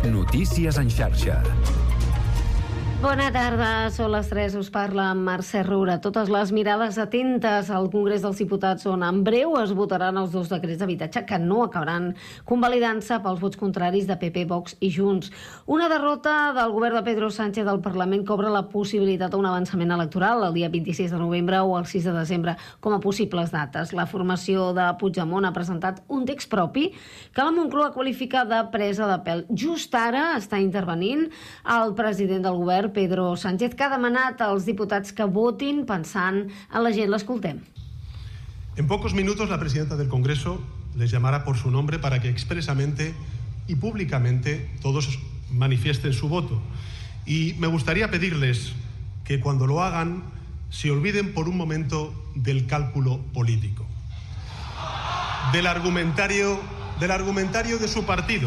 Notícies en xarxa. Bona tarda, són les 3, us parla Mercè Roura. Totes les mirades atentes al Congrés dels Diputats on en breu es votaran els 2 decrets d'habitatge que no acabaran convalidant-se pels vots contraris de PP, Vox i Junts. Una derrota del govern de Pedro Sánchez al Parlament que obre la possibilitat d'un avançament electoral el dia 26 de novembre o el 6 de desembre com a possibles dates. La formació de Puigdemont ha presentat un text propi que la Moncloa qualifica de presa de pèl. Just ara està intervenint el president del govern, Pedro Sánchez, que ha demanat als diputats que votin pensant en la gent. L'escoltem. En pocos minutos la presidenta del Congreso les llamará por su nombre para que expresamente y públicamente todos manifiesten su voto. Y me gustaría pedirles que cuando lo hagan se olviden por un momento del cálculo político, del argumentario de su partido,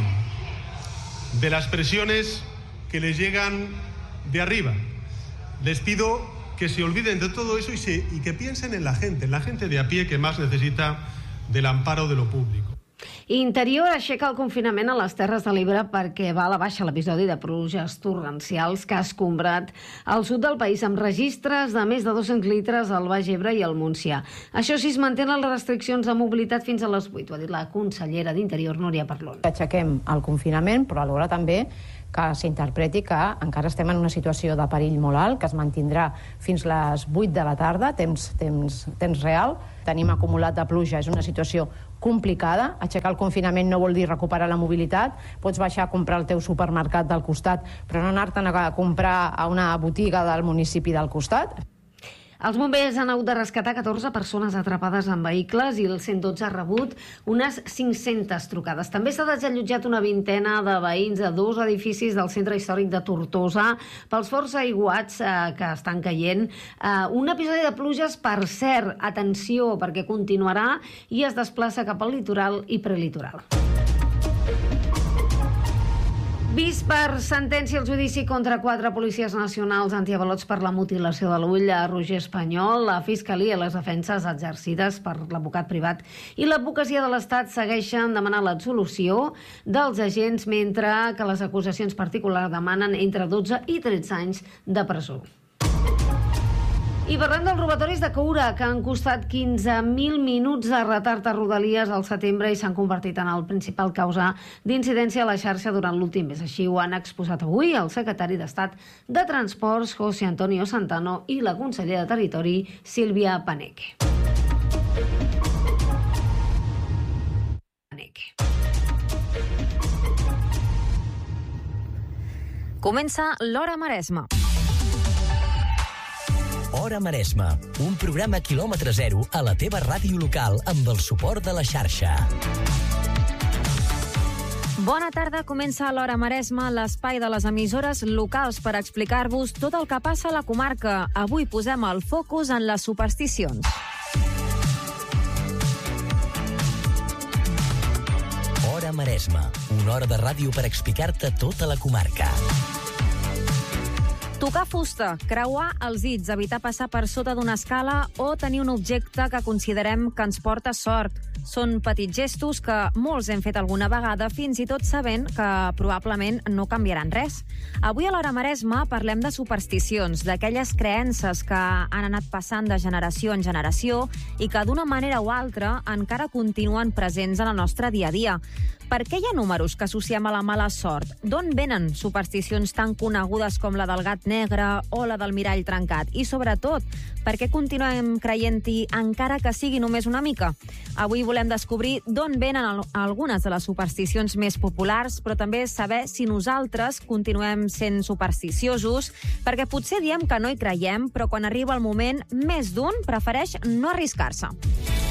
de las presiones que les llegan de arriba. Les pido que se olviden de todo eso y que piensen en la gente de a pie que más necesita del amparo de lo público. Interior aixeca el confinament a les Terres de l'Ebre perquè va a la baixa l'episodi de pluges torrencials que ha escombrat al sud del país amb registres de més de 200 litres al Baix Ebre i al Montsià. Això sí, es mantenen les restriccions de mobilitat fins a les 8, ho ha dit la consellera d'Interior, Núria Parlon. Aixequem el confinament, però alhora també que s'interpreti que encara estem en una situació de perill molt alt, que es mantindrà fins les 8 de la tarda, temps real. Tenim acumulat de pluja, és una situació complicada. Aixecar el confinament no vol dir recuperar la mobilitat. Pots baixar a comprar el teu supermercat del costat, però no anar-te'n a comprar a una botiga del municipi del costat. Els bombers han hagut de rescatar 14 persones atrapades en vehicles i el 112 ha rebut unes 500 trucades. També s'ha desallotjat una vintena de veïns a 2 edificis del centre històric de Tortosa pels forts aiguats que estan caient. Un episodi de pluges, per cert, atenció, perquè continuarà i es desplaça cap al litoral i prelitoral. Vist per sentència el judici contra 4 policies nacionals antiavalots per la mutilació de l'ull a Roger Espanyol, la Fiscalia i les defenses exercides per l'advocat privat i l'advocacia de l'Estat segueixen demanant l'absolució dels agents, mentre que les acusacions particulars demanen entre 12 i 13 anys de presó. I parlem dels robatoris de coure, que han costat 15.000 minuts de retard a Rodalies al setembre i s'han convertit en el principal causa d'incidència a la xarxa durant l'últim mes. Així ho han exposat avui el secretari d'Estat de Transports, José Antonio Santano, i la consellera de Territori, Sílvia Paneque. Comença l'Hora Maresme. Hora Maresme, un programa quilòmetre zero a la teva ràdio local amb el suport de la xarxa. Bona tarda, comença l'Hora Maresme, l'espai de les emissores locals per explicar-vos tot el que passa a la comarca. Avui posem el focus en les supersticions. Hora Maresme, una hora de ràdio per explicar-te tota la comarca. Tocar fusta, creuar els dits, evitar passar per sota d'una escala o tenir un objecte que considerem que ens porta sort. Són petits gestos que molts hem fet alguna vegada, fins i tot sabent que probablement no canviaran res. Avui a l'Hora Maresme parlem de supersticions, d'aquelles creences que han anat passant de generació en generació i que d'una manera o altra encara continuen presents en el nostre dia a dia. Per què hi ha números que associem a la mala sort? D'on venen supersticions tan conegudes com la del gat negre o la del mirall trencat? I sobretot, per què continuem creient-hi encara que sigui només una mica? Avui volem descobrir d'on venen algunes de les supersticions més populars, però també saber si nosaltres continuem sent supersticiosos, perquè potser diem que no hi creiem, però quan arriba el moment, més d'un prefereix no arriscar-se.